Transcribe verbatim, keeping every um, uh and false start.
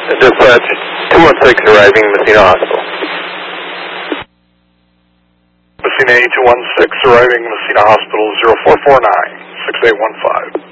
Dispatch, two one six arriving Messina Hospital. Messina two one six arriving Messina Hospital, zero four four nine, six eight one five.